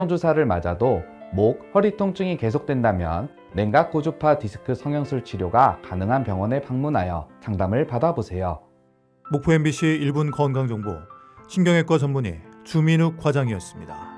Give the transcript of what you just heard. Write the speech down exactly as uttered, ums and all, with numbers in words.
주사를 맞아도 목, 허리 통증이 계속된다면 냉각 고주파 디스크 성형술 치료가 가능한 병원에 방문하여 상담을 받아보세요. 목포 엠비씨 일 분 건강정보 신경외과 전문의 주민욱 과장이었습니다.